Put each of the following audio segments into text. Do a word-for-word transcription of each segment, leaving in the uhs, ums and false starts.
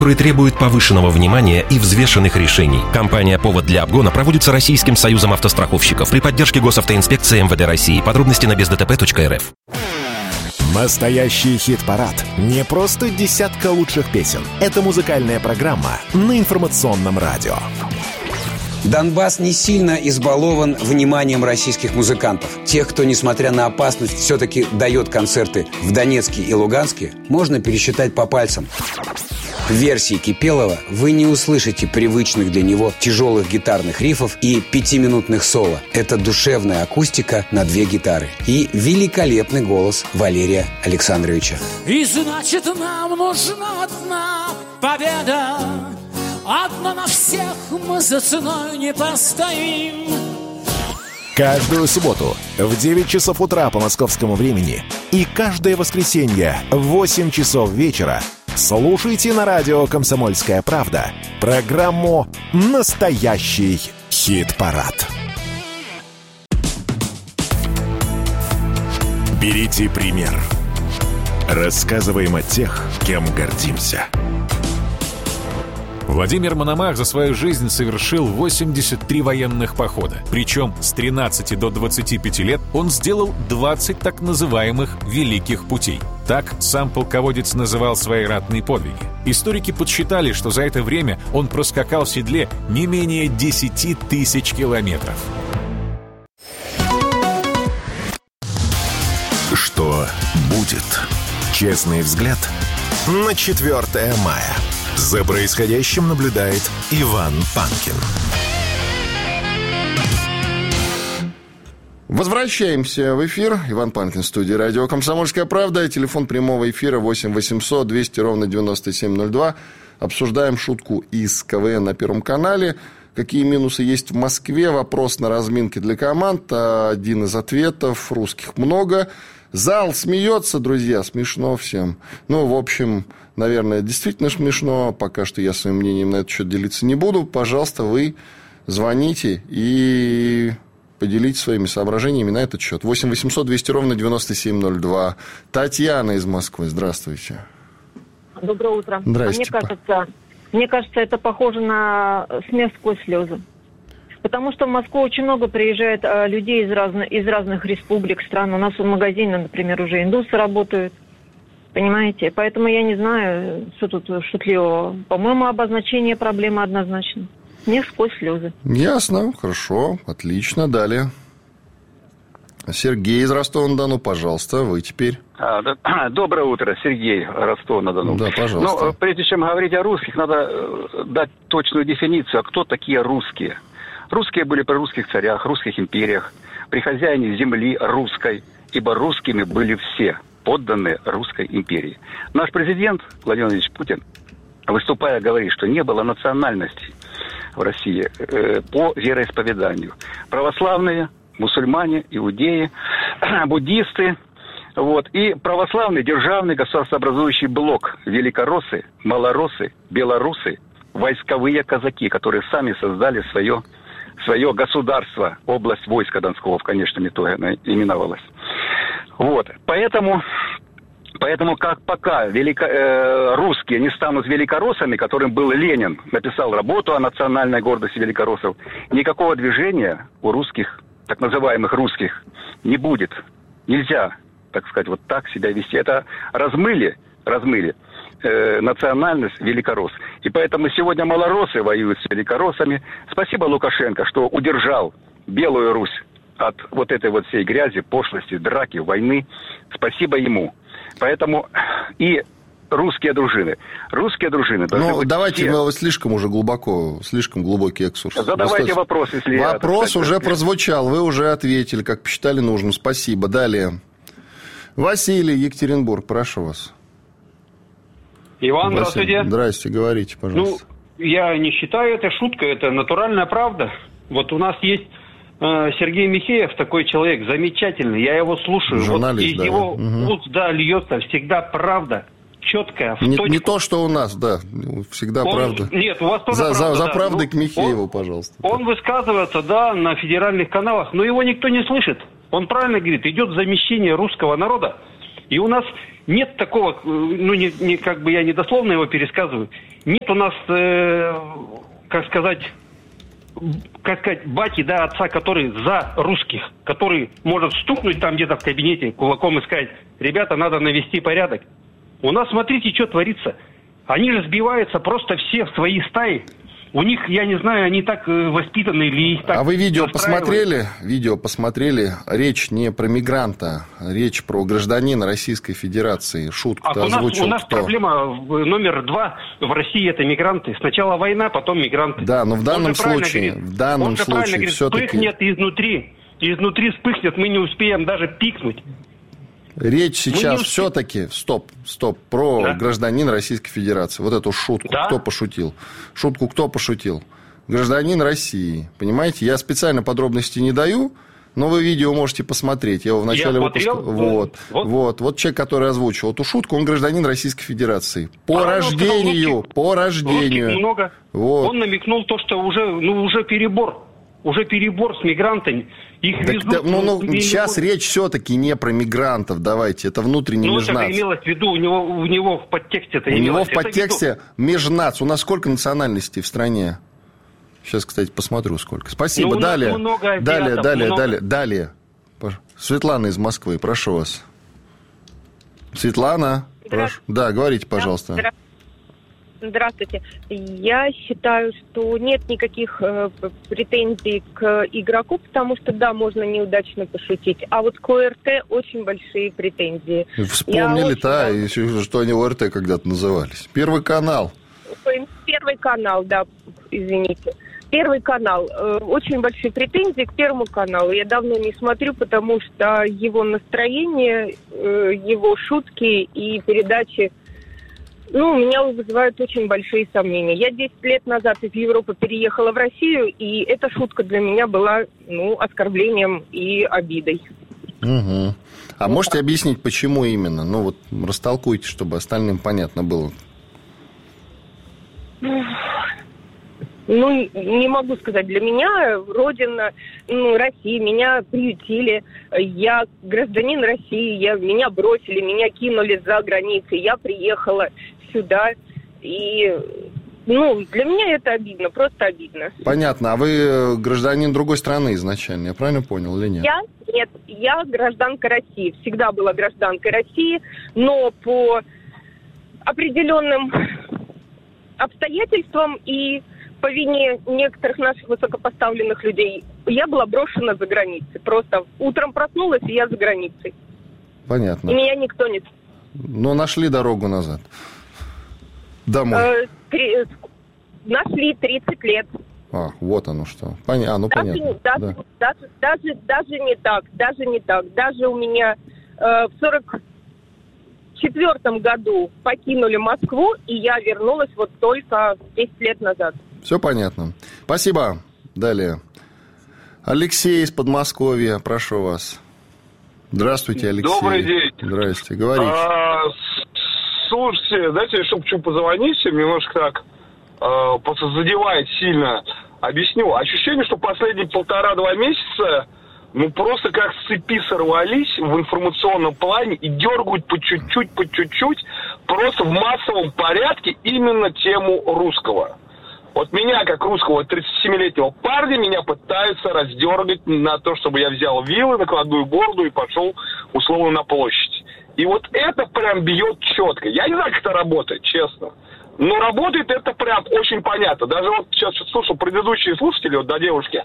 которые требуют повышенного внимания и взвешенных решений. Компания «Повод для обгона» проводится Российским союзом автостраховщиков при поддержке госавтоинспекции эм вэ дэ России. Подробности на без дэ тэ пэ точка эр эф. Настоящий хит-парад. Не просто десятка лучших песен. Это музыкальная программа на информационном радио. Донбасс не сильно избалован вниманием российских музыкантов. Тех, кто, несмотря на опасность, все-таки дает концерты в Донецке и Луганске, можно пересчитать по пальцам. В версии Кипелова вы не услышите привычных для него тяжелых гитарных рифов и пятиминутных соло. Это душевная акустика на две гитары и великолепный голос Валерия Александровича. И значит, нам нужна одна победа. Одна на всех, мы за ценой не постоим. Каждую субботу в девять часов утра по московскому времени и каждое воскресенье в восемь часов вечера слушайте на радио «Комсомольская правда» программу «Настоящий хит-парад». Берите пример. Рассказываем о тех, кем гордимся. Владимир Мономах за свою жизнь совершил восемьдесят три военных похода. Причем с тринадцати до двадцати пяти лет он сделал двадцать так называемых «великих путей». Так сам полководец называл свои ратные подвиги. Историки подсчитали, что за это время он проскакал в седле не менее десяти тысяч километров. Что будет? Честный взгляд на четвёртое мая. За происходящим наблюдает Иван Панкин. Возвращаемся в эфир. Иван Панкин в студии радио «Комсомольская правда». Телефон прямого эфира восемь восемьсот двести ровно девяносто семь ноль два. Обсуждаем шутку из ка вэ эн на Первом канале. Какие минусы есть в Москве? Вопрос на разминке для команд. Один из ответов. Русских много. Зал смеется, друзья, смешно всем. Ну, в общем, наверное, действительно смешно. Пока что я своим мнением на этот счет делиться не буду. Пожалуйста, вы звоните и поделитесь своими соображениями на этот счет. восемь восемьсот двести ровно девяносто семь ноль два. Татьяна из Москвы, здравствуйте. Доброе утро. Здрасте. Мне кажется, мне кажется, это похоже на смех сквозь слезы. Потому что в Москву очень много приезжает а, людей из, разно, из разных республик, стран. У нас в магазине, например, уже индусы работают. Понимаете? Поэтому я не знаю, что тут шутливого. По-моему, обозначение проблемы однозначно. Смех сквозь слезы. Ясно, хорошо, отлично. Далее. Сергей из Ростова-на-Дону, пожалуйста, вы теперь. А, да, доброе утро, Сергей, Ростов-на-Дону. Да, пожалуйста. Но прежде чем говорить о русских, надо дать точную дефиницию, а кто такие русские. Русские были при русских царях, русских империях, при хозяине земли русской, ибо русскими были все, подданные русской империи. Наш президент Владимир Владимирович Путин, выступая, говорит, что не было национальностей в России э, по вероисповеданию. Православные, мусульмане, иудеи, буддисты, вот, и православный державный государствообразующий блок, великороссы, малороссы, белорусы, войсковые казаки, которые сами создали свое свое государство, область войска Донского, конечно, не то она именовалась. Вот, поэтому, поэтому как пока велико, э, русские не станут великороссами, которым был Ленин, написал работу о национальной гордости великороссов, никакого движения у русских, так называемых русских, не будет. Нельзя, так сказать, вот так себя вести. Это размыли, размыли. Национальность великоросс. И поэтому сегодня малороссы воюют с великороссами. Спасибо Лукашенко, что удержал Белую Русь от вот этой вот всей грязи, пошлости, драки, войны. Спасибо ему. Поэтому и русские дружины. Русские дружины. Ну, давайте все... мы слишком уже глубоко, слишком глубокий экскурс. Задавайте Достаточно. вопрос, если Вопрос я... Вопрос уже прозвучал, вы уже ответили, как посчитали нужным. Спасибо. Далее. Василий, Екатеринбург, прошу вас. Иван, Василий, здравствуйте. Здрасте, говорите, пожалуйста. Ну, я не считаю это шуткой, это натуральная правда. Вот у нас есть э, Сергей Михеев, такой человек замечательный, я его слушаю. Журналист, вот из да. его Угу. уст, да, льется всегда правда, четкая, в не, точку. не то, что у нас, да, всегда он, правда. Нет, у вас тоже за, правда. За, за да. правдой ну, к Михееву, он, пожалуйста. Он высказывается, да, на федеральных каналах, но его никто не слышит. Он правильно говорит, идет замещение русского народа И у нас нет такого, ну, не, не, как бы я не дословно его пересказываю, нет у нас, э, как сказать, как сказать, бати, да, отца, который за русских, который может стукнуть там где-то в кабинете кулаком и сказать: ребята, надо навести порядок. У нас, смотрите, что творится. Они же сбиваются просто все в свои стаи. У них, я не знаю, они так воспитаны или их так... А вы видео посмотрели? Видео посмотрели? Речь не про мигранта, речь про гражданина Российской Федерации. Шутку-то а озвучил у нас, у нас кто? проблема номер два в России — это мигранты. Сначала война, потом мигранты. Да, но в данном случае, говорит, в данном случае говорит, все-таки... Вспыхнет изнутри. Изнутри вспыхнет, мы не успеем даже пикнуть. Речь сейчас все-таки, стоп, стоп, про да? гражданина Российской Федерации. Вот эту шутку, да? кто пошутил? Шутку кто пошутил? Гражданин России. Понимаете, я специально подробности не даю, но вы видео можете посмотреть. Я его в начале я выпуска... смотрел, вот, вот. Вот, вот человек, который озвучил эту шутку, он гражданин Российской Федерации. По а рождению, русских, по рождению. Много. Вот. Он намекнул то, что уже, ну, уже перебор. Уже перебор с мигрантами. Их так, везут, да, ну, ну, сейчас везут. речь все-таки не про мигрантов, давайте, это внутренний ну, межнац. Ну, это имелось в виду, у него, у него в подтексте это У имелось. него в подтексте межнац. У нас сколько национальностей в стране? Сейчас, кстати, посмотрю, сколько. Спасибо. Ну, далее, много далее, далее, много... далее, далее. Светлана из Москвы, прошу вас. Светлана, прошу. Да, говорите, пожалуйста. Да, здравствуйте. Я считаю, что нет никаких э, претензий к игроку, потому что, да, можно неудачно пошутить. А вот к ОРТ очень большие претензии. Вспомнили-то, очень... что они ОРТ когда-то назывались. Первый канал. Первый канал, да, извините. Первый канал. Э, очень большие претензии к Первому каналу. Я давно не смотрю, потому что его настроение, э, его шутки и передачи, ну, меня вызывают очень большие сомнения. Я десять лет назад из Европы переехала в Россию, и эта шутка для меня была, ну, оскорблением и обидой. Угу. А ну, можете так. объяснить, почему именно? Ну, вот растолкуйте, чтобы остальным понятно было. Ну, не могу сказать. Для меня родина, ну, Россия, меня приютили. Я гражданин России, я, меня бросили, меня кинули за границей. Я приехала сюда. И, ну, для меня это обидно, просто обидно. Понятно. А вы гражданин другой страны изначально, я правильно понял или нет? Я? Нет. Я гражданка России. Всегда была гражданкой России, но по определенным обстоятельствам и по вине некоторых наших высокопоставленных людей я была брошена за границей. Просто утром проснулась, и я за границей. Понятно. И меня никто не... Но нашли дорогу назад. Домой. Э, три... Нашли тридцать лет. А, вот оно что. Пон... А, ну даже, понятно. Даже, да. даже, даже, даже не так, даже не так. Даже у меня э, в сорок четвёртом году покинули Москву, и я вернулась вот только десять лет назад. Все понятно. Спасибо. Далее. Алексей из Подмосковья, прошу вас. Здравствуйте, Алексей. Добрый день. Здрасте, говорите. А, слушайте, дайте я чтобы чуть позвонить, немножко так а, просто задевает сильно. Объясню. Ощущение, что последние полтора-два месяца ну просто как с цепи сорвались в информационном плане и дергают по чуть-чуть, по чуть-чуть, просто в массовом порядке именно тему русского. Вот меня, как русского тридцатисемилетнего парня, меня пытаются раздергать на то, чтобы я взял вилы, накладную бороду и пошел условно на площадь. И вот это прям бьет четко. Я не знаю, как это работает, честно. Но работает это прям очень понятно. Даже вот сейчас слушал предыдущие слушатели, вот до девушки,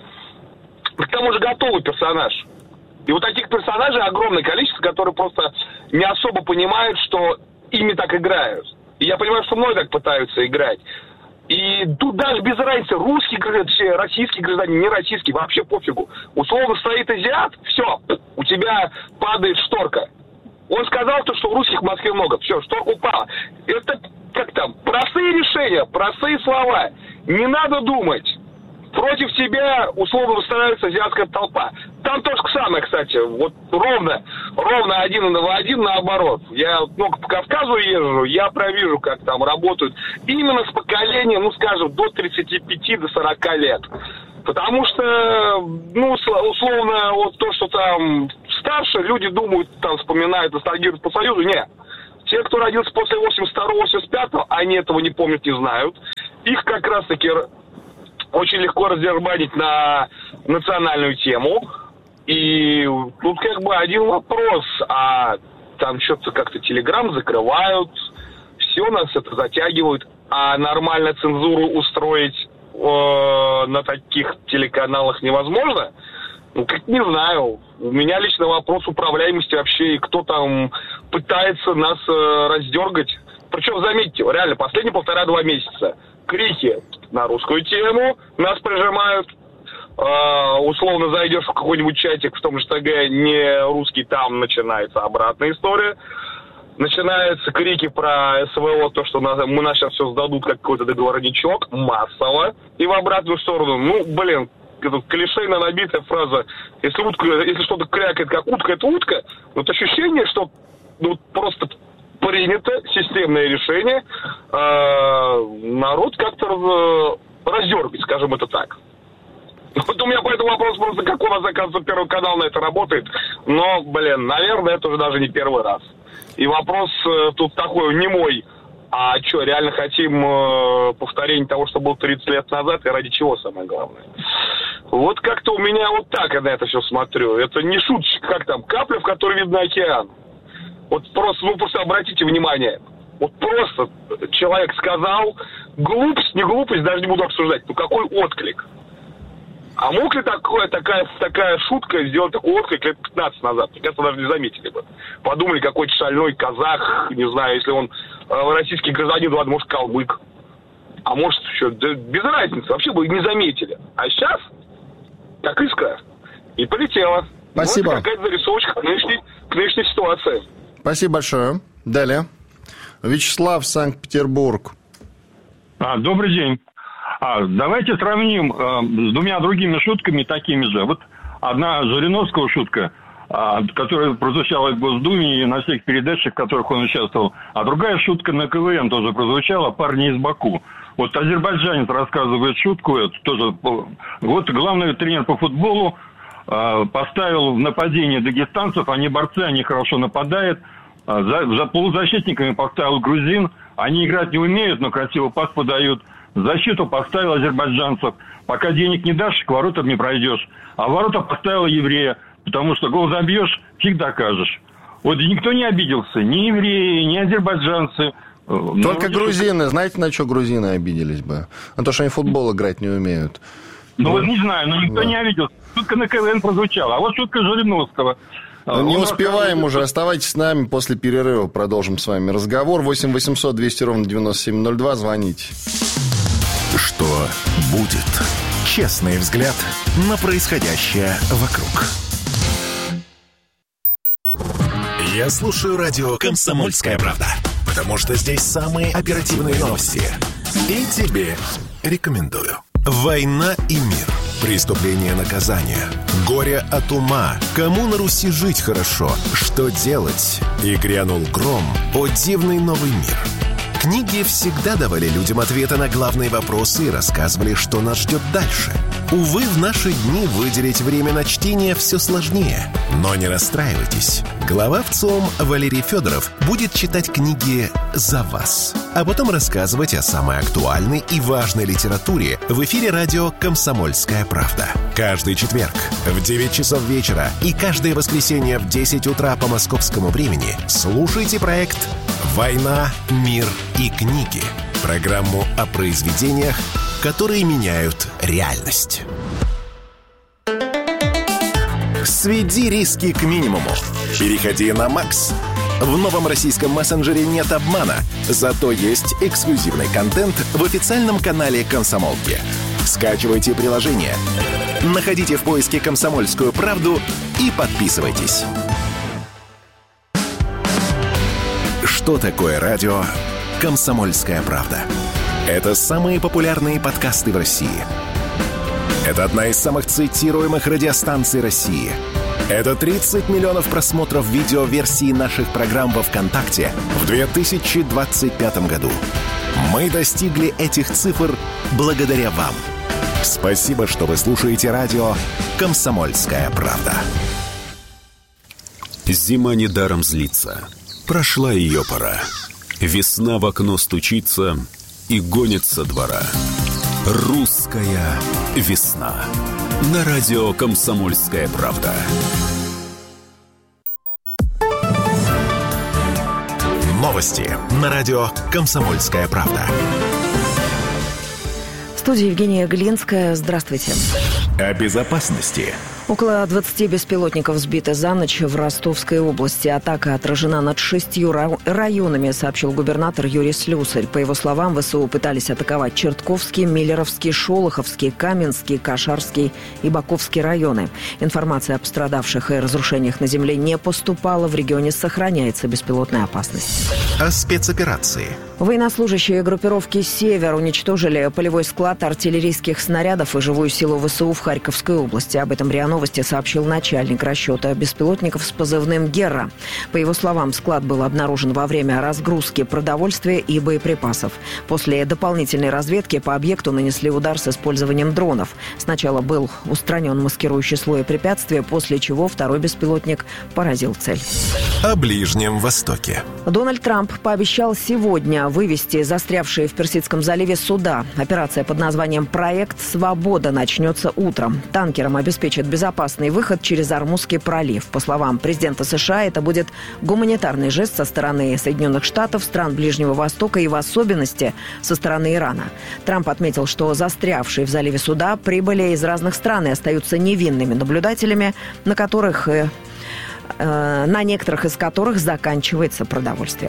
к тому же готовый персонаж. И вот таких персонажей огромное количество, которые просто не особо понимают, что ими так играют. И я понимаю, что мной так пытаются играть. И тут даже без разницы, русский гражданин, российский гражданин, не российский, вообще пофигу. Условно стоит азиат, все, у тебя падает шторка. Он сказал, то, что русских в Москве много, все, шторка упала. Это, как там, простые решения, простые слова. Не надо думать. Против тебя, условно, выстраивается азиатская толпа. Там то же самое, кстати. Вот ровно, ровно один на один наоборот. Я много по Кавказу езжу, я провижу, как там работают. Именно с поколением, ну, скажем, до тридцати пяти до сорока лет. Потому что, ну, условно, вот то, что там постарше, люди думают, там, вспоминают, ностальгируют по Союзу. Нет. Те, кто родился после восемьдесят второго восемьдесят пятого, они этого не помнят, не знают. Их как раз-таки очень легко раздербанить на национальную тему. И тут как бы один вопрос, а там что-то как-то Телеграм закрывают, все нас это затягивают, а нормально цензуру устроить э, на таких телеканалах невозможно? Ну, как не знаю. У меня лично вопрос управляемости вообще, и кто там пытается нас э, раздергать. Причем, заметьте, реально, последние полтора-два месяца крики на русскую тему, нас прижимают. Uh, условно зайдешь в какой-нибудь чатик в том же ТГ, не русский, там начинается обратная история. Начинаются крики про СВО, то, что нас, мы нас сейчас все сдадут как какой-то договорничок, массово. И в обратную сторону, ну, блин, это клишейно набитая фраза. Если утка, если что-то крякает, как утка, это утка. Вот ощущение, что ну, просто принято системное решение uh, народ как-то раздергать, скажем это так. Вот у меня по этому вопросу просто, как у нас, оказывается, Первый канал на это работает. Но, блин, наверное, это уже даже не первый раз. И вопрос э, тут такой, не мой. А что, реально хотим э, повторения того, что было тридцать лет назад, и ради чего, самое главное? Вот как-то у меня вот так я на это все смотрю. Это не шуточка, как там, капля, в которой видно океан. Вот просто, ну просто обратите внимание. Вот просто человек сказал, глупость, не глупость, даже не буду обсуждать. Ну какой отклик? А мог ли такое, такая, такая шутка сделать такой отклик лет пятнадцать назад? Мне кажется, даже не заметили бы. Подумали, какой-то шальной казах, не знаю, если он э, российский гражданин, ладно, может, калмык. А может, еще, да, без разницы, вообще бы не заметили. А сейчас, как искра, и полетела. Спасибо. Вот какая-то зарисовочка к нынешней, к нынешней ситуации. Спасибо большое. Далее. Вячеслав, Санкт-Петербург. А, добрый день. А, давайте сравним э, с двумя другими шутками такими же. Вот одна Жириновского шутка, э, которая прозвучала в Госдуме и на всех передачах, в которых он участвовал. А другая шутка на КВН тоже прозвучала, «Парни из Баку». Вот азербайджанец рассказывает шутку, это тоже. Вот главный тренер по футболу э, поставил в нападение дагестанцев, они борцы, они хорошо нападают. Э, за, за полузащитниками поставил грузин, они играть не умеют, но красиво пас подают. Защиту поставил азербайджанцев. Пока денег не дашь, к воротам не пройдешь. А в ворота поставил еврея, потому что гол забьешь, фиг докажешь. Вот никто не обиделся. Ни евреи, ни азербайджанцы. Только грузины. Что... Знаете, на что грузины обиделись бы? На то, что они в футбол играть не умеют. Ну, вот не знаю, но никто да. не обиделся. Шутка на КВН прозвучала. А вот шутка Жириновского. Ну, не успеваем уже. Оставайтесь с нами. После перерыва продолжим с вами разговор. восемь восемьсот двести ровно девяносто семь ноль два. Звоните. Что будет? Честный взгляд на происходящее вокруг. Я слушаю радио «Комсомольская правда», потому что здесь самые оперативные новости. И тебе рекомендую. «Война и мир». Преступление, наказание. Горе от ума. Кому на Руси жить хорошо? Что делать? И грянул гром. О дивный новый мир. Книги всегда давали людям ответы на главные вопросы и рассказывали, что нас ждет дальше. Увы, в наши дни выделить время на чтение все сложнее. Но не расстраивайтесь. Глава ВЦИОМ Валерий Федоров будет читать книги за вас, а потом рассказывать о самой актуальной и важной литературе в эфире радио «Комсомольская правда». Каждый четверг в девять часов вечера и каждое воскресенье в десять утра по московскому времени слушайте проект «Война, мир и книги». Программу о произведениях, которые меняют реальность. Сведи риски к минимуму. Переходи на Макс. В новом российском мессенджере нет обмана, зато есть эксклюзивный контент в официальном канале «Комсомолки». Скачивайте приложение, находите в поиске «Комсомольскую правду» и подписывайтесь. Что такое радио «Комсомольская правда»? Это самые популярные подкасты в России. Это одна из самых цитируемых радиостанций России. Это тридцать миллионов просмотров видеоверсии наших программ во ВКонтакте в две тысячи двадцать пятом году. Мы достигли этих цифр благодаря вам. Спасибо, что вы слушаете радио «Комсомольская правда». Зима недаром злится. Прошла ее пора. Весна в окно стучится и гонится двора. Русская весна. На радио «Комсомольская правда». Новости на радио «Комсомольская правда». В студии Евгения Глинская. Здравствуйте. О безопасности. Около двадцати беспилотников сбиты за ночь в Ростовской области. Атака отражена над шестью районами, сообщил губернатор Юрий Слюсарь. По его словам, ВСУ пытались атаковать Чертковский, Миллеровский, Шолоховский, Каменский, Кашарский и Баковский районы. Информация о пострадавших и разрушениях на земле не поступала. В регионе сохраняется беспилотная опасность. О спецоперации. Военнослужащие группировки «Север» уничтожили полевой склад артиллерийских снарядов и живую силу ВСУ в Харьковской области. Об этом РИА Новости сообщил начальник расчета беспилотников с позывным «Герра». По его словам, склад был обнаружен во время разгрузки продовольствия и боеприпасов. После дополнительной разведки по объекту нанесли удар с использованием дронов. Сначала был устранен маскирующий слой препятствия, после чего второй беспилотник поразил цель. О Ближнем Востоке. Дональд Трамп пообещал сегодня вывести застрявшие в Персидском заливе суда. Операция под названием «Проект Свобода» начнется утром. Танкерам обеспечат безопасный выход через Ормузский пролив. По словам президента США, это будет гуманитарный жест со стороны Соединенных Штатов, стран Ближнего Востока и в особенности со стороны Ирана. Трамп отметил, что застрявшие в заливе суда прибыли из разных стран и остаются невинными наблюдателями, на которых... Э, э, на некоторых из которых заканчивается продовольствие.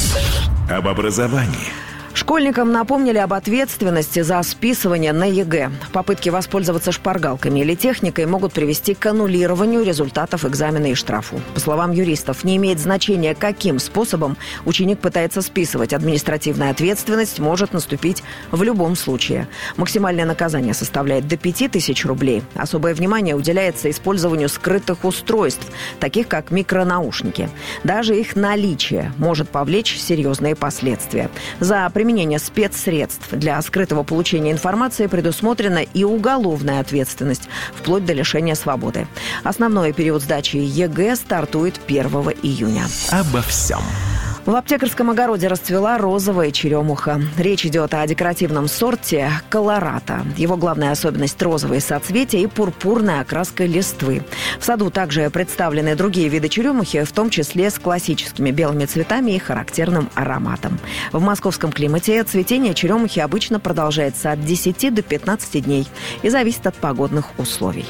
Об образовании. Школьникам напомнили об ответственности за списывание на ЕГЭ. Попытки воспользоваться шпаргалками или техникой могут привести к аннулированию результатов экзамена и штрафу. По словам юристов, не имеет значения, каким способом ученик пытается списывать. Административная ответственность может наступить в любом случае. Максимальное наказание составляет до пяти тысяч рублей. Особое внимание уделяется использованию скрытых устройств, таких как микронаушники. Даже их наличие может повлечь серьезные последствия. За применение спецсредств для скрытого получения информации предусмотрена и уголовная ответственность, вплоть до лишения свободы. Основной период сдачи ЕГЭ стартует первого июня. Обо всем. В аптекарском огороде расцвела розовая черемуха. Речь идет о декоративном сорте колората. Его главная особенность – розовые соцветия и пурпурная окраска листвы. В саду также представлены другие виды черемухи, в том числе с классическими белыми цветами и характерным ароматом. В московском климате цветение черемухи обычно продолжается от десяти до пятнадцати дней и зависит от погодных условий.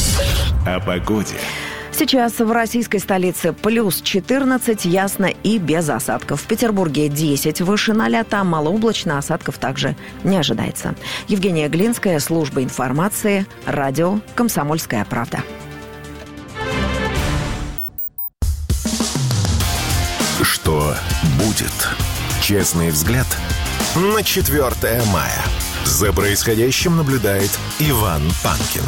О погоде. Сейчас в российской столице плюс четырнадцать, ясно и без осадков. В Петербурге десять, выше ноля, там малооблачно, осадков также не ожидается. Евгения Глинская, служба информации, радио «Комсомольская правда». Что будет? Честный взгляд на четвёртое мая. За происходящим наблюдает Иван Панкин.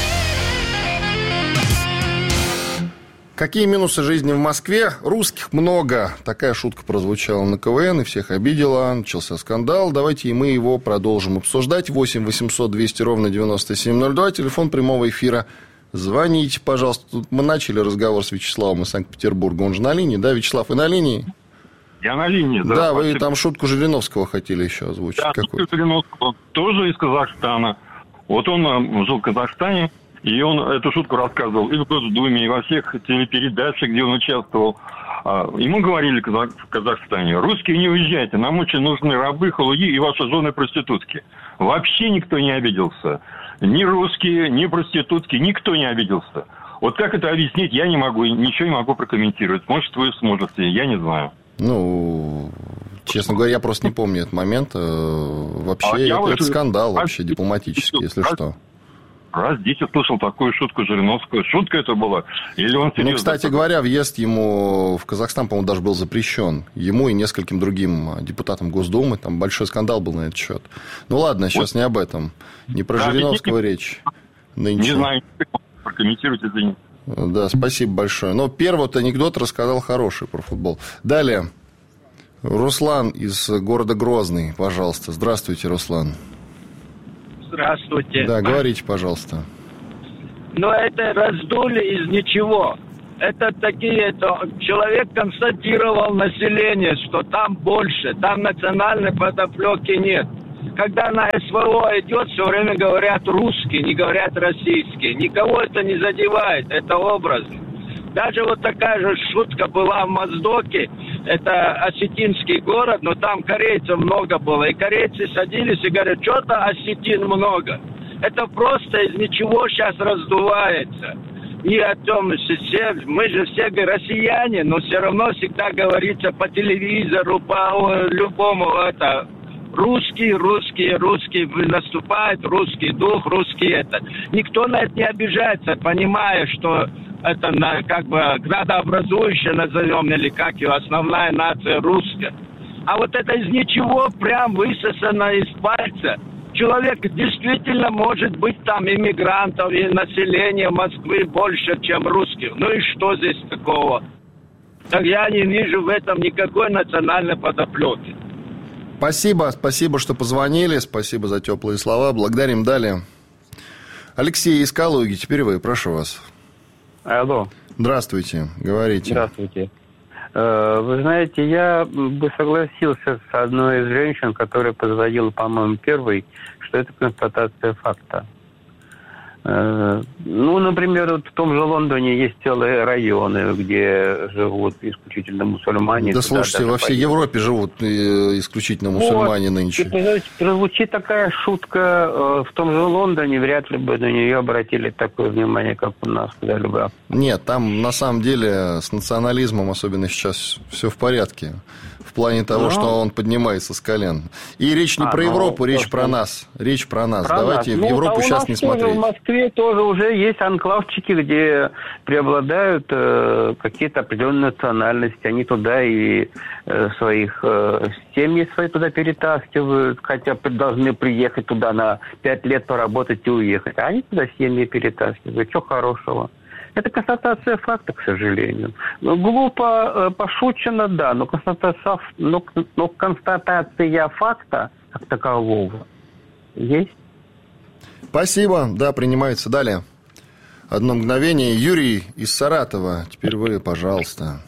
Какие минусы жизни в Москве? Русских много. Такая шутка прозвучала на КВН и всех обидела. Начался скандал. Давайте и мы его продолжим обсуждать. восемь восемьсот двести ровно девяносто семь ноль два. Телефон прямого эфира. Звоните, пожалуйста. Тут мы начали разговор с Вячеславом из Санкт-Петербурга. Он же на линии, да, Вячеслав? Вы на линии? Я на линии, да. Да, вы там шутку Жириновского хотели еще озвучить. Да, шутку Жириновского тоже из Казахстана. Вот он жил в Казахстане. И он эту шутку рассказывал и в Госдуме, и во всех телепередачах, где он участвовал. Ему говорили в Казахстане: русские, не уезжайте, нам очень нужны рабы, халуи и ваши жены проститутки. Вообще никто не обиделся. Ни русские, ни проститутки, никто не обиделся. Вот как это объяснить, я не могу, ничего не могу прокомментировать. Может, вы сможете, я не знаю. Ну, честно говоря, я просто не помню этот момент. Вообще, а это, вот это скандал вообще дипломатический, если раз, что. Раз десять слышал такую шутку Жириновского. Шутка это была? Или он серьезно? Ну, кстати говоря, въезд ему в Казахстан, по-моему, даже был запрещен. Ему и нескольким другим депутатам Госдумы. Там большой скандал был на этот счет. Ну, ладно, сейчас вот. Не об этом. Не про да, Жириновского не... речь. Нынче. Не знаю, прокомментируйте, извините. Да, спасибо большое. Но первый вот анекдот рассказал хороший про футбол. Далее. Руслан из города Грозный, пожалуйста. Здравствуйте, Руслан. Здравствуйте. Да, говорите, пожалуйста. Но это раздули из ничего. Это такие, то человек констатировал население, что там больше, там национальной подоплеки нет. Когда на СВО идет, все время говорят русские, не говорят российские. Никого это не задевает, это образно. Даже вот такая же шутка была в Моздоке. Это осетинский город, но там корейцев много было. И корейцы садились и говорят, что-то осетин много. Это просто из ничего сейчас раздувается. И о том, все, мы же все россияне, но все равно всегда говорится по телевизору, по любому, это, русский, русский, русский наступает, русский дух, русский это. Никто на это не обижается, понимая, что это на, как бы градообразующая, назовем, или как ее, основная нация русская. А вот это из ничего прям высосано из пальца. Человек действительно может быть там иммигрантов и население Москвы больше, чем русских. Ну и что здесь такого? Так я не вижу в этом никакой национальной подоплеки. Спасибо, спасибо, что позвонили, спасибо за теплые слова. Благодарим. Далее. Алексей из Калуги, теперь вы, прошу вас. Алло. Здравствуйте, говорите. Здравствуйте. Вы знаете, я бы согласился с одной из женщин, которая позвонила, по-моему, первой, что это констатация факта. Ну, например, вот в том же Лондоне есть целые районы, где живут исключительно мусульмане. Да слушайте, во всей поедут. Европе живут исключительно мусульмане вот, нынче. И, прозвучит такая шутка в том же Лондоне, вряд ли бы на нее обратили такое внимание, как у нас когда-либо. Нет, там на самом деле с национализмом, особенно сейчас, все в порядке. В плане того, но... что он поднимается с колен. И речь не а, про Европу, ну, речь просто... про нас. Речь про нас. Про Давайте нас. в Европу ну, сейчас не смотреть. В Москве тоже уже есть анклавчики, где преобладают э, какие-то определенные национальности. Они туда и э, своих э, семьи свои туда перетаскивают, хотя должны приехать туда на пять лет поработать и уехать. А они туда семьи перетаскивают. Чего хорошего? Это констатация факта, к сожалению. Ну, глупо э, пошучено, да, но констатация, но, но констатация факта как такового есть. Спасибо. Да, принимается. Далее. Одно мгновение. Юрий из Саратова. Теперь вы, пожалуйста.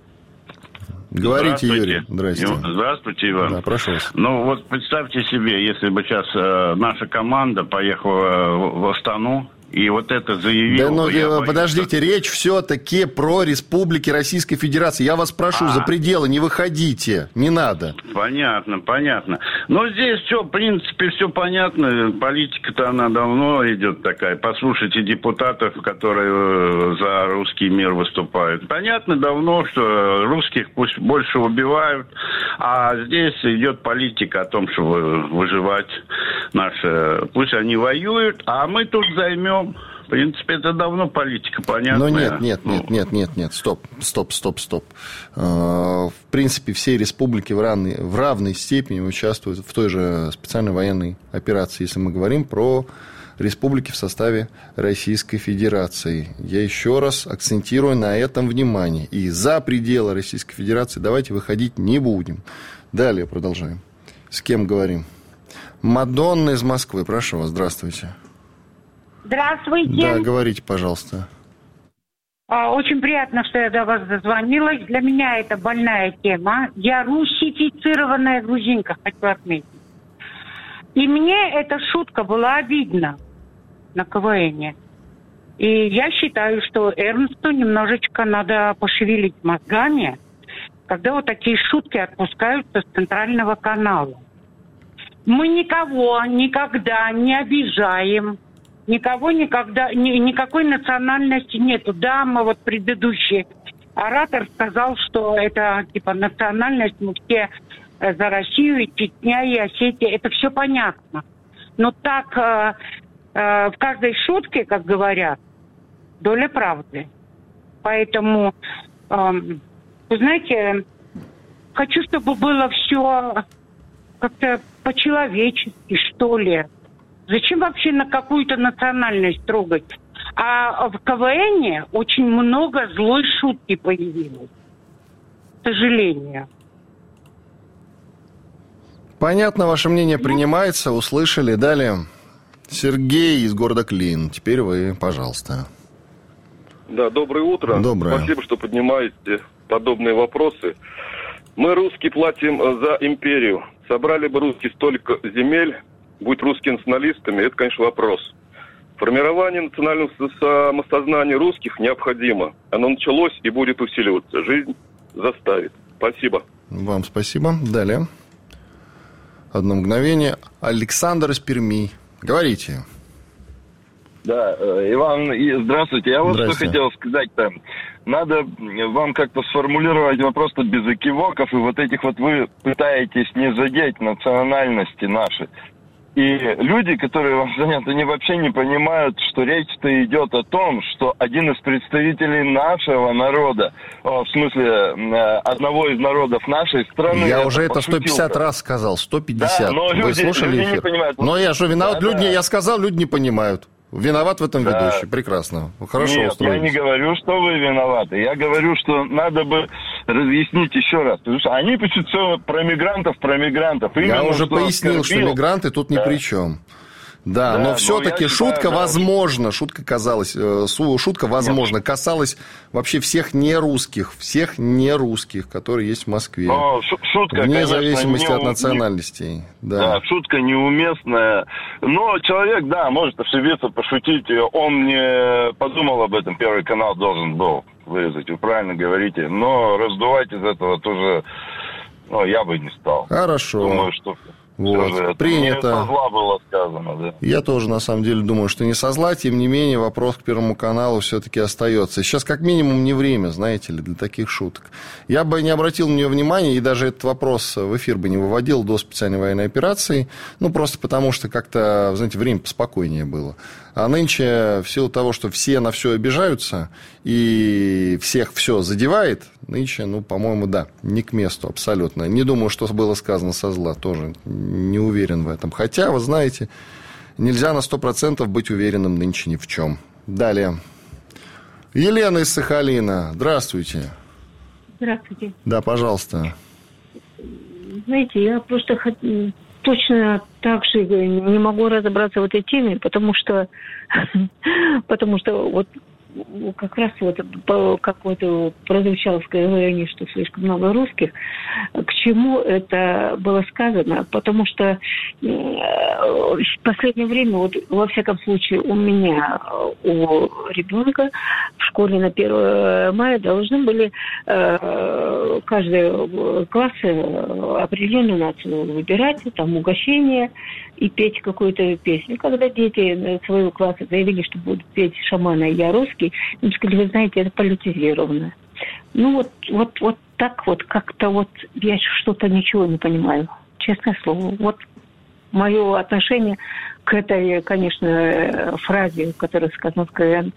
Говорите, Юрий. Здравствуйте. Здравствуйте, Иван. Да, прошу вас. Ну, вот представьте себе, если бы сейчас э, наша команда поехала в, в Астану, и вот это заявил... Да, ну, я подождите, боюсь, речь все-таки про республики Российской Федерации. Я вас прошу, а. за пределы не выходите, не надо. Понятно, понятно. Но здесь все, в принципе, все понятно. Политика-то она давно идет такая. Послушайте депутатов, которые за русский мир выступают. Понятно давно, что русских пусть больше убивают, а здесь идет политика о том, что выживать наши... Пусть они воюют, а мы тут займем. В принципе, это давно политика, понятно. Но нет, нет, нет, нет, нет, нет, стоп, стоп, стоп, стоп. В принципе, все республики в равной, в равной степени участвуют в той же специальной военной операции, если мы говорим про республики в составе Российской Федерации. Я еще раз акцентирую на этом внимание. И за пределы Российской Федерации давайте выходить не будем. Далее продолжаем. С кем говорим? Мадонна из Москвы, прошу вас, здравствуйте. Здравствуйте. Да, говорите, пожалуйста. Очень приятно, что я до вас дозвонилась. Для меня это больная тема. Я русифицированная грузинка, хочу отметить. И мне эта шутка была обидна на КВНе. И я считаю, что Эрнсту немножечко надо пошевелить мозгами, когда вот такие шутки отпускаются с центрального канала. Мы никого никогда не обижаем. Никого никогда, ни, никакой национальности нету. Да, мы вот предыдущий оратор сказал, что это типа национальность, мы все за Россию, и Чечня, и Осетия, это все понятно. Но так э, э, в каждой шутке, как говорят, доля правды. Поэтому, э, вы знаете, хочу, чтобы было все как-то по-человечески, что ли. Зачем вообще на какую-то национальность трогать? А в КВНе очень много злой шутки появилось. К сожалению. Понятно, ваше мнение принимается, услышали. Далее. Сергей из города Клин. Теперь вы, пожалуйста. Да, доброе утро. Доброе. Спасибо, что поднимаете подобные вопросы. Мы, русские, платим за империю. Собрали бы русские столько земель, будь русскими националистами, это, конечно, вопрос. Формирование национального самосознания русских необходимо. Оно началось и будет усиливаться. Жизнь заставит. Спасибо. Вам спасибо. Далее. Одно мгновение. Александр из Перми. Говорите. Да, Иван, здравствуйте. Я вот что хотел сказать-то. Надо вам как-то сформулировать вопрос без экивоков, и вот этих вот вы пытаетесь не задеть национальности наши. И люди, которые вам звонят, они вообще не понимают, что речь-то идет о том, что один из представителей нашего народа, в смысле одного из народов нашей страны... Я это уже это сто пятьдесят раз сказал, сто пятьдесят. Да, но вы люди, слушали люди эфир? Не понимают. Но я же виноват, да, люди, да. Я сказал, люди не понимают. Виноват в этом да. ведущий, прекрасно. Хорошо Нет, устроились. Я не говорю, что вы виноваты. Я говорю, что надо бы разъяснить еще раз. Потому что они пишут все про мигрантов, про мигрантов. Именно я уже пояснил, оскорбил. Что мигранты тут да. ни при чем. Да, да, но все-таки но шутка, считаю, возможно, да. шутка казалась, шутка, возможно, касалась вообще всех нерусских, всех нерусских, которые есть в Москве. Но шутка, вне конечно, зависимости не, от национальностей. Да. да, шутка неуместная. Но человек, да, может ошибиться, пошутить. Он не подумал об этом, Первый канал должен был вырезать. Вы правильно говорите. Но раздувать из этого тоже, ну, я бы не стал. Хорошо. Думаю, что... Вот, это принято. Не со зла было сказано, да. Я тоже, на самом деле, думаю, что не со зла, тем не менее, вопрос к Первому каналу все-таки остается. Сейчас, как минимум, не время, знаете ли, для таких шуток. Я бы не обратил на нее внимания, и даже этот вопрос в эфир бы не выводил до специальной военной операции, ну, просто потому что как-то, знаете, время поспокойнее было. А нынче, в силу того, что все на все обижаются, и всех все задевает, нынче, ну, по-моему, да, не к месту абсолютно. Не думаю, что было сказано со зла, тоже не уверен в этом. Хотя, вы знаете, нельзя на сто процентов быть уверенным нынче ни в чем. Далее. Елена из Сахалина. Здравствуйте. Здравствуйте. Да, пожалуйста. Знаете, я просто точно так же не могу разобраться в этой теме, потому что, потому что вот как раз вот как вот прозвучало сказание, что слишком много русских. К чему это было сказано? Потому что в последнее время, вот во всяком случае у меня, у ребенка в школе на первое мая должны были каждый класс определенную нацию выбирать, там угощение и петь какую-то песню. Когда дети своего класса заявили, что будут петь «Шамана, я русский», им сказали, вы знаете, это политизировано. Ну вот, вот, вот так вот как-то вот я что-то ничего не понимаю. Честное слово. Вот мое отношение к этой, конечно, фразе, которая сказана в КВН,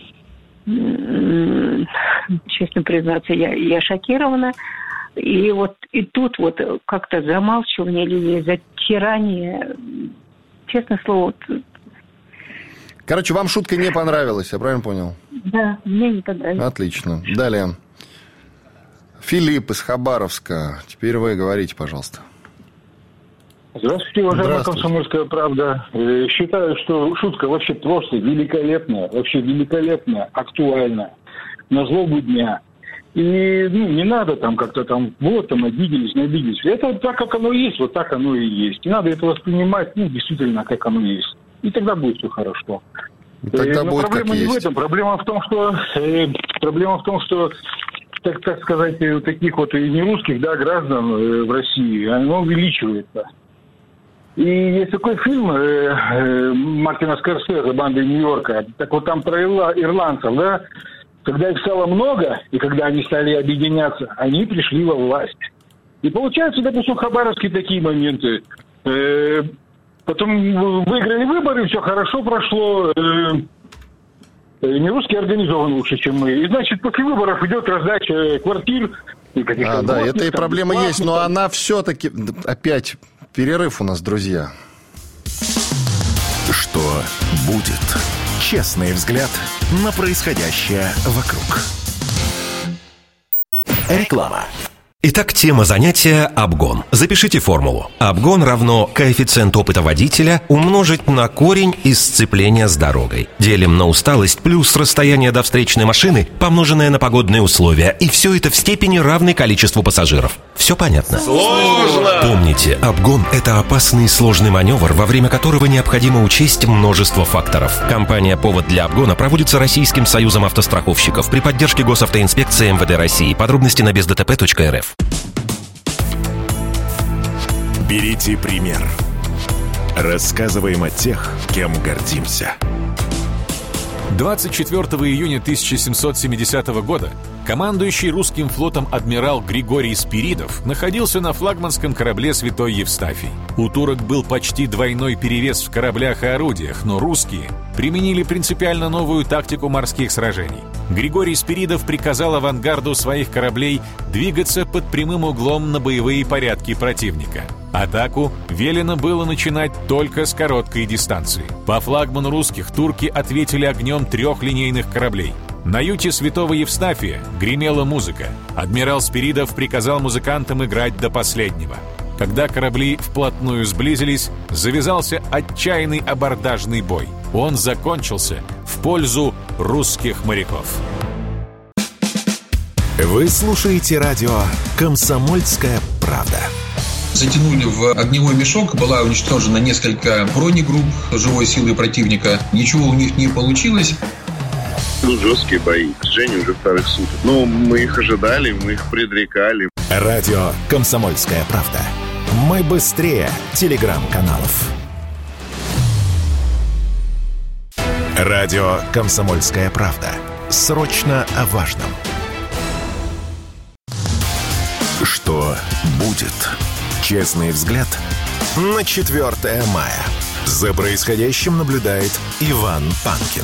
честно признаться, я, я шокирована. И вот и тут вот как-то замалчивание или затирание, честное слово. Вот... Короче, вам шутка не понравилась, я правильно понял? Да, мне не понравилось. Отлично. Далее. Филипп из Хабаровска. Теперь вы говорите, пожалуйста. Здравствуйте, уважаемая «Комсомольская правда». Считаю, что шутка вообще просто великолепная, вообще великолепная, актуальна, на злобу дня. И ну, не надо там как-то там, вот там обиделись, не обиделись. Это вот так, как оно есть, вот так оно и есть. Не надо это воспринимать, ну, действительно, как оно есть. И тогда будет все хорошо. Тогда Но будет проблема как не есть. в этом. Проблема в том, что э, проблема в том, что так, так сказать, таких вот и нерусских, да, граждан э, в России, оно увеличивается. И есть такой фильм э, э, Мартина Скорсезе «Банды Нью-Йорка». Так вот там про ирла, ирландцев, да, когда их стало много, и когда они стали объединяться, они пришли во власть. И получается, допустим, в Хабаровске такие моменты. Э, потом выиграли выборы, все хорошо прошло. Э, не русские организованы лучше, чем мы. И, значит, после выборов идет раздача квартир. И а, да, это и проблема там, есть, но там. Она все-таки... Опять перерыв у нас, друзья. Что будет? Честный взгляд на происходящее вокруг. Реклама. Итак, тема занятия – обгон. Запишите формулу. Обгон равно коэффициент опыта водителя умножить на корень из сцепления с дорогой. Делим на усталость плюс расстояние до встречной машины, помноженное на погодные условия. И все это в степени равной количеству пассажиров. Все понятно? Сложно! Помните, обгон – это опасный и сложный маневр, во время которого необходимо учесть множество факторов. Компания «Повод для обгона» проводится Российским союзом автостраховщиков при поддержке Госавтоинспекции эм вэ дэ России. Подробности на без дэ тэ пэ точка эр эф. Берите пример. Рассказываем о тех, кем гордимся. двадцать четвёртого июня тысяча семьсот семидесятого года командующий русским флотом адмирал Григорий Спиридов находился на флагманском корабле «Святой Евстафий». У турок был почти двойной перевес в кораблях и орудиях, но русские применили принципиально новую тактику морских сражений. Григорий Спиридов приказал авангарду своих кораблей двигаться под прямым углом на боевые порядки противника. Атаку велено было начинать только с короткой дистанции. По флагману русских турки ответили огнем трех линейных кораблей. На юте Святого Евстафия гремела музыка. Адмирал Спиридов приказал музыкантам играть до последнего. Когда корабли вплотную сблизились, завязался отчаянный абордажный бой. Он закончился в пользу русских моряков. Вы слушаете радио «Комсомольская правда». Затянули в огневой мешок, была уничтожена несколько бронегрупп живой силы противника. Ничего у них не получилось. Ну, жесткие бои. Женя уже вторых суток. Ну, мы их ожидали, мы их предрекали. Радио «Комсомольская правда». Мы быстрее телеграм-каналов. Радио «Комсомольская правда». Срочно о важном. Что будет? Честный взгляд на четвёртое мая. За происходящим наблюдает Иван Панкин.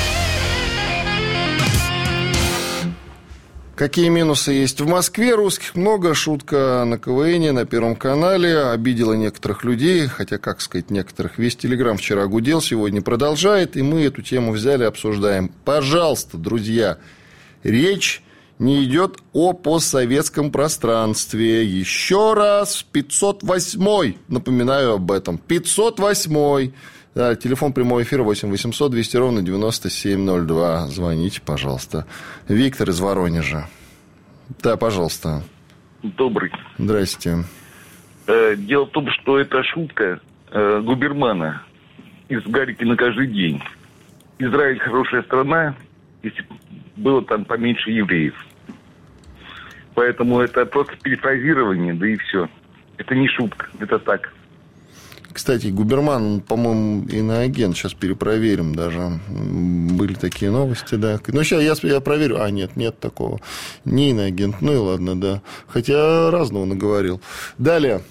Какие минусы есть в Москве? Русских много. Шутка на КВНе, на Первом канале. Обидела некоторых людей. Хотя, как сказать, некоторых. Весь Телеграм вчера гудел, сегодня продолжает. И мы эту тему взяли, обсуждаем. Пожалуйста, друзья, речь не идет о постсоветском пространстве. Еще раз, пятьсот восьмой. Напоминаю об этом. пятьсот восьмой. Да, телефон прямого эфира восемь восемьсот двести ровно девяносто семь ноль два. Звоните, пожалуйста. Виктор из Воронежа. Да, пожалуйста. Добрый. Здрасте. Э, дело в том, что это шутка э, Губермана из «Гарики на каждый день». Израиль хорошая страна, если было там поменьше евреев. Поэтому это просто перефразирование, да и все. Это не шутка, это так. Кстати, Губерман, по-моему, иноагент. Сейчас перепроверим даже. Были такие новости, да. Ну, сейчас я, я проверю. А, нет, нет такого. Не иноагент. Ну и ладно, да. Хотя разного наговорил. Далее.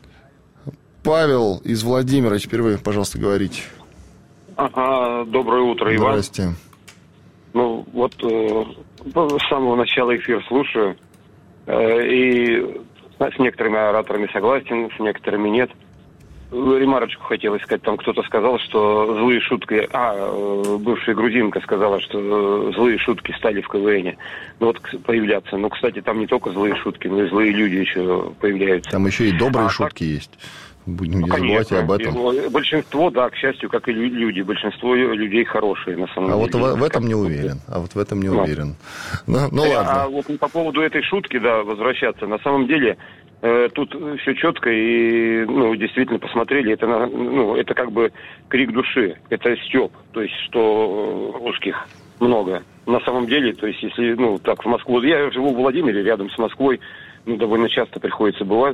Павел из Владимира. Теперь вы, пожалуйста, говорите. Ага, доброе утро, Иван. Здрасте. Ну, вот э, с самого начала эфир слушаю. Э, и с некоторыми ораторами согласен, с некоторыми нет. Ремарочку хотелось сказать. Там кто-то сказал, что злые шутки... А, бывшая грузинка сказала, что злые шутки стали в КВНе. Ну, вот появляться. Ну, кстати, там не только злые шутки, но и злые люди еще появляются. Там еще и добрые а шутки так... есть. Будем не ну, забывать об этом. И большинство, да, к счастью, как и люди. Большинство людей хорошие, на самом а деле. А вот в, в этом не уверен. А вот в этом не ну. уверен. Ну, ну а, ладно. А вот по поводу этой шутки, да, возвращаться. На самом деле... Тут все четко и, ну, действительно посмотрели, это, ну, это как бы крик души, это стёб, то есть, что русских много. На самом деле, то есть, если, ну, так, в Москву, я живу в Владимире, рядом с Москвой, ну, довольно часто приходится бывать,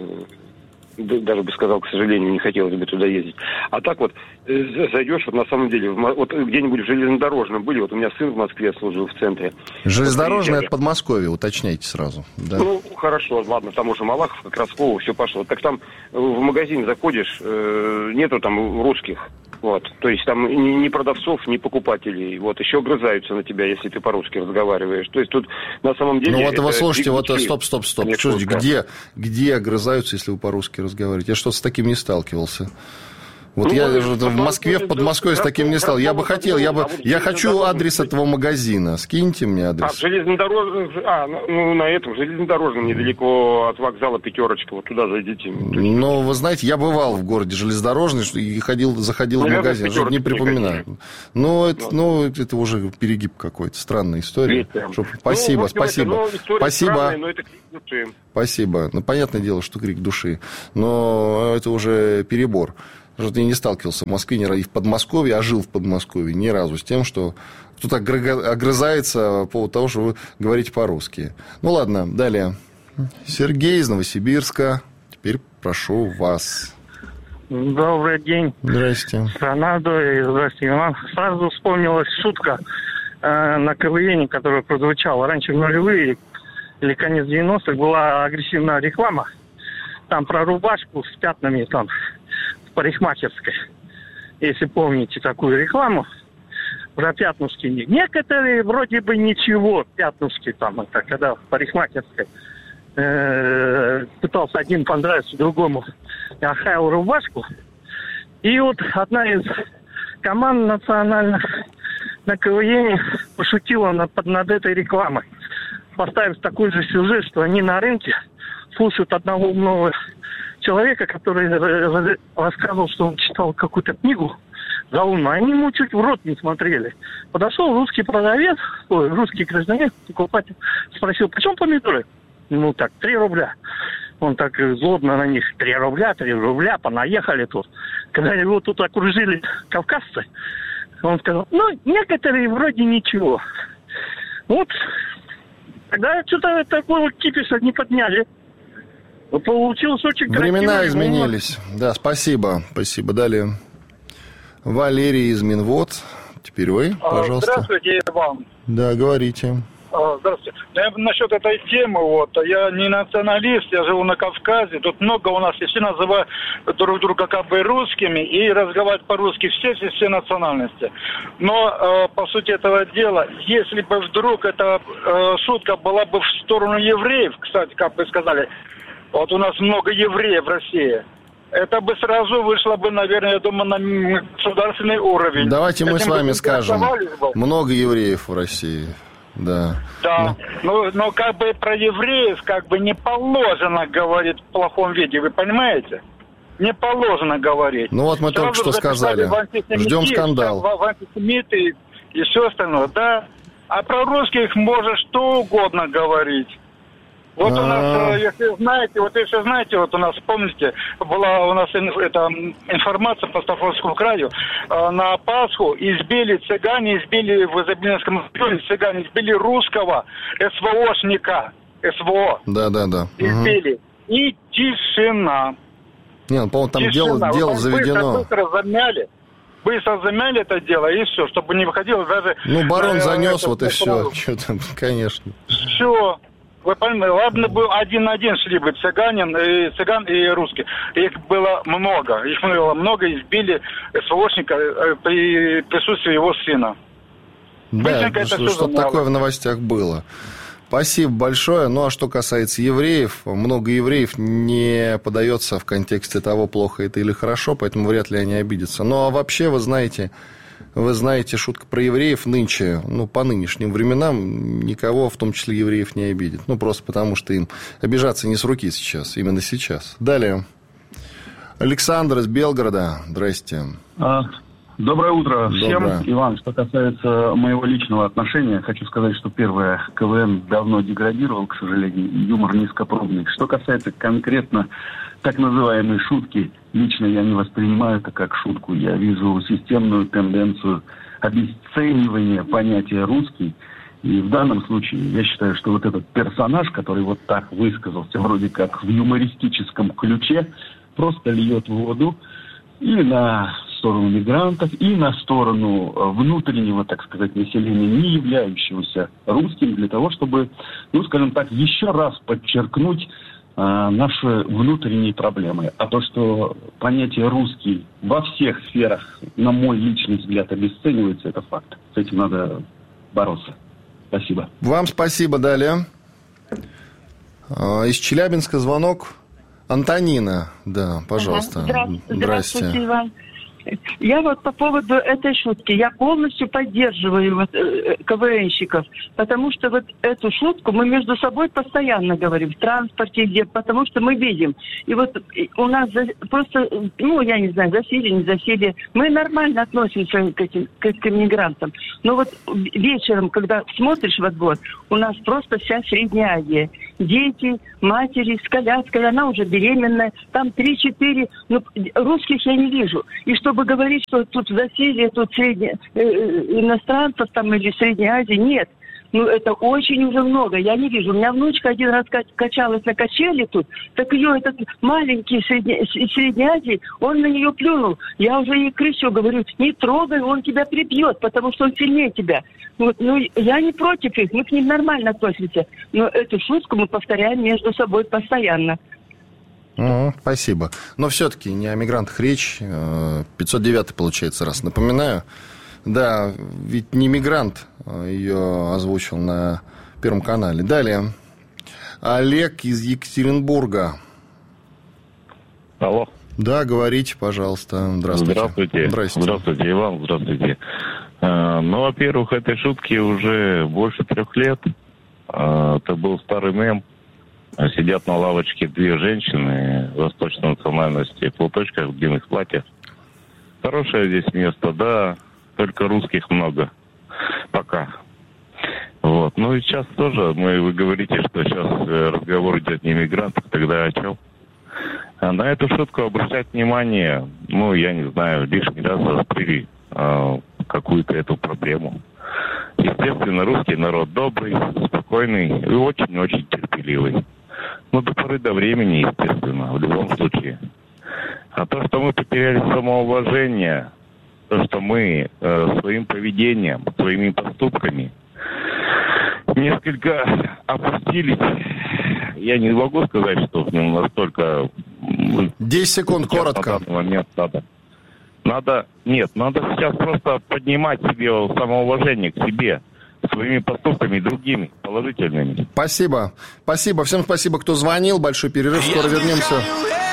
даже бы сказал, к сожалению, не хотелось бы туда ездить. А так вот, зайдешь, вот на самом деле, вот где-нибудь в железнодорожном были, вот у меня сын в Москве служил в центре. Железнодорожное вот, это Подмосковье, уточняйте сразу. Да. Ну, хорошо, ладно, там уже Малахов, как раз Красково, все пошло. Так там в магазин заходишь, нету там русских. Вот. То есть там ни, ни продавцов, ни покупателей. Вот. Еще огрызаются на тебя, если ты по-русски разговариваешь. То есть тут на самом деле... Ну вот вы слушайте, вот кричи. стоп, стоп, стоп. Слушайте, где, где огрызаются, если вы по-русски разговариваете? Я что-то с таким не сталкивался. Вот Ну, я ну, же в Москве, в Подмосковье с таким не стал. Я бы хотел, я бы, а вот я хочу адрес кстати. этого магазина. Скиньте мне А, адрес. в железнодорожном, а, ну, на этом, железнодорожном, недалеко от вокзала «Пятерочка», вот туда зайдите. Ну, вы знаете, я бывал в городе железнодорожный и ходил, заходил Наверное, в магазин, в не припоминаю. Ну это, ну, это уже перегиб какой-то, странная история. Чтоб... Спасибо, ну, спасибо. Говорите, ну, спасибо. Странная, но это крик души. Спасибо. Ну, понятное дело, что крик души, но это уже перебор. Потому что я не сталкивался в Москве, и в Подмосковье, а жил в Подмосковье ни разу с тем, что кто-то огрызается по поводу того, что вы говорите по-русски. Ну, ладно, далее. Сергей из Новосибирска. Теперь прошу вас. Добрый день. Здрасте. Рональдо и здрасте, Иван. Сразу вспомнилась шутка э, на КВН, которая прозвучала раньше в нулевые или конец девяностых. Была агрессивная реклама. Там про рубашку с пятнами там в парикмахерской. Если помните такую рекламу. Про пятнушки. Некоторые вроде бы ничего. Пятнушки там, это когда в парикмахерской э, пытался один понравиться другому. Охаял рубашку. И вот одна из команд национальных на КВН пошутила над, над этой рекламой. Поставив такой же сюжет, что они на рынке слушают одного умного человека, который рассказывал, что он читал какую-то книгу заумную. Они ему чуть в рот не смотрели. Подошел русский продавец, ой, русский гражданин, покупатель, спросил, почем помидоры? Ну так, три рубля. Он так злобно на них, три рубля, три рубля, понаехали тут. Когда его тут окружили кавказцы, он сказал, ну, некоторые вроде ничего. Вот, тогда что-то такого кипиша не подняли. Получилось очень красиво. Времена изменились. Да, спасибо. Спасибо. Далее. Валерий из Минвод. Теперь вы, пожалуйста. Здравствуйте, Иван. Да, говорите. Здравствуйте. Я насчет этой темы, вот, я не националист, я живу на Кавказе, тут много у нас, и все называют друг друга как бы русскими, и разговаривают по-русски все, все, все национальности. Но, э, по сути этого дела, если бы вдруг эта э, шутка была бы в сторону евреев, кстати, как вы сказали, вот у нас много евреев в России, это бы сразу вышло бы, наверное, я думаю, на государственный уровень. Давайте мы Этим с вами скажем, бы. много евреев в России. Да. Да, но, но как бы про евреев как бы не положено говорить в плохом виде, вы понимаете? Не положено говорить. Ну вот мы Сразу только что сказали. Ждем скандал. В, в антисемиты и все остальное, да. А про русских можно что угодно говорить. Вот у нас, если знаете, вот если знаете, вот у нас, помните, была у нас эта информация по Ставропольскому краю, на Пасху избили цыгане, избили в Изобилинском районе, цыгане избили русского СВОшника, СВО. Да, да, да. Избили. Угу. И тишина. Не, ну, по-моему, там дело, дело заведено. Быстро, быстро замяли. Быстро замяли это дело, и все, чтобы не выходило даже... Ну, барон э, занес, это, вот и все. Что там, конечно. Все. Вы понимаете, ладно бы один на один шли бы цыганин, и цыган и русские. Их было много. Их было много, избили СВОшника при присутствии его сына. Да, что, что такое в новостях было. Спасибо большое. Ну, а что касается евреев, много евреев не подается в контексте того, плохо это или хорошо, поэтому вряд ли они обидятся. Ну, а вообще, вы знаете... Вы знаете, шутка про евреев нынче, ну, по нынешним временам, никого, в том числе евреев, не обидит. Ну, просто потому, что им обижаться не с руки сейчас, именно сейчас. Далее. Александр из Белгорода. Здрасте. А, доброе утро всем. Доброе. Иван, что касается моего личного отношения, хочу сказать, что первое, КВН давно деградировал, к сожалению, юмор низкопробный. Что касается конкретно так называемой шутки, лично я не воспринимаю это как шутку. Я вижу системную тенденцию обесценивания понятия «русский». И в данном случае я считаю, что вот этот персонаж, который вот так высказался, вроде как в юмористическом ключе, просто льет воду и на сторону мигрантов, и на сторону внутреннего, так сказать, населения, не являющегося русским, для того, чтобы, ну, скажем так, еще раз подчеркнуть наши внутренние проблемы. А то, что понятие «русский» во всех сферах, на мой личный взгляд, обесценивается, это факт. С этим надо бороться. Спасибо. Вам спасибо. Далее. Из Челябинска звонок. Антонина. Да, пожалуйста. Ага. Здравствуйте. Здрасте. Здравствуйте, Иван. Я вот по поводу этой шутки, я полностью поддерживаю вот, э, КВНщиков, потому что вот эту шутку мы между собой постоянно говорим, в транспорте, где, потому что мы видим. И вот у нас за, просто, ну, я не знаю, засилие, не засилие, мы нормально относимся к этим, к, к иммигрантам. Но вот вечером, когда смотришь во двор, у нас просто вся Средняя Азия. Дети, матери с коляской, она уже беременная, там три-четыре, ну, русских я не вижу. И чтобы говорить, что тут засилие, тут средне, э, иностранцев там или Средняя Азия, нет. Ну, это очень уже много, я не вижу. У меня внучка один раз качалась на качели тут, так ее этот маленький средне, Средней Азии, он на нее плюнул. Я уже ей кричу, говорю, не трогай, он тебя прибьет, потому что он сильнее тебя. Вот, ну, я не против их, мы к ним нормально относимся. Но эту шутку мы повторяем между собой постоянно. О, спасибо. Но все-таки не о мигрантах речь. пятьсот девятый, получается, раз напоминаю. Да, ведь не мигрант ее озвучил на Первом канале. Далее. Олег из Екатеринбурга. Алло. Да, говорите, пожалуйста. Здравствуйте. Здравствуйте. Здравствуйте. Здравствуйте, Иван. Здравствуйте. Ну, во-первых, этой шутке уже больше трех лет. Это был старый мем. Сидят на лавочке две женщины восточной национальности в платочках, в длинных платьях. Хорошее здесь место, да, только русских много. Пока. Вот. Ну и сейчас тоже, мы, вы говорите, что сейчас разговор идет не о мигрантах, тогда о чем? А на эту шутку обращать внимание, ну, я не знаю, лишний раз раскрыли э, какую-то эту проблему. Естественно, русский народ добрый, спокойный и очень-очень терпеливый. Ну, до поры до времени, естественно, в любом случае. А то, что мы потеряли самоуважение, то, что мы э, своим поведением, своими поступками несколько опустились, я не могу сказать, что ну, настолько... десять секунд, коротко. На данный момент надо. Надо, нет, надо сейчас просто поднимать себе самоуважение к себе, своими поступками другими, положительными. Спасибо. Спасибо. Всем спасибо, кто звонил. Большой перерыв. Скоро вернемся.